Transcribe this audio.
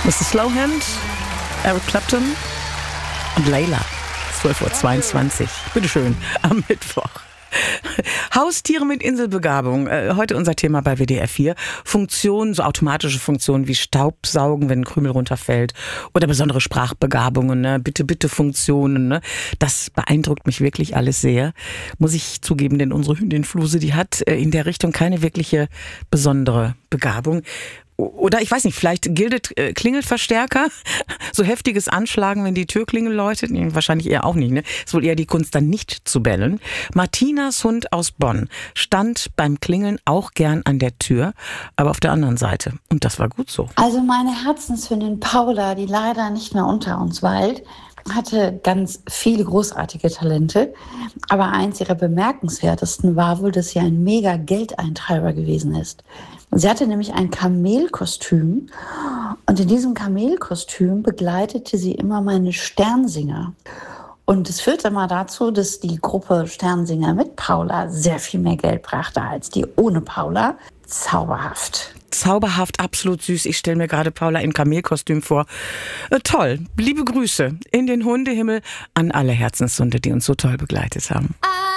Mr. Slowhand, Eric Clapton und Layla. 12:22 Uhr. Bitteschön, am Mittwoch. Haustiere mit Inselbegabung. Heute unser Thema bei WDR 4. Funktionen, so automatische Funktionen wie Staubsaugen, wenn ein Krümel runterfällt. Oder besondere Sprachbegabungen, ne? Bitte-Funktionen. Ne? Das beeindruckt mich wirklich alles sehr. Muss ich zugeben, denn unsere Hündin Fluse, die hat in der Richtung keine wirkliche besondere Begabung. Oder ich weiß nicht, vielleicht gilt Klingelverstärker, so heftiges Anschlagen, wenn die Türklingel läutet? Nee, wahrscheinlich eher auch nicht. Ne? Ist wohl eher die Kunst, dann nicht zu bellen. Martinas Hund aus Bonn stand beim Klingeln auch gern an der Tür, aber auf der anderen Seite. Und das war gut so. Also meine Herzenshündin Paula, die leider nicht mehr unter uns weilt, hatte ganz viele großartige Talente. Aber eins ihrer bemerkenswertesten war wohl, dass sie ein mega Geldeintreiber gewesen ist. Sie hatte nämlich ein Kamelkostüm und in diesem Kamelkostüm begleitete sie immer meine Sternsinger. Und es führte mal dazu, dass die Gruppe Sternsinger mit Paula sehr viel mehr Geld brachte als die ohne Paula. Zauberhaft. Zauberhaft, absolut süß. Ich stelle mir gerade Paula in Kamelkostüm vor. Toll. Liebe Grüße in den Hundehimmel an alle Herzenshunde, die uns so toll begleitet haben.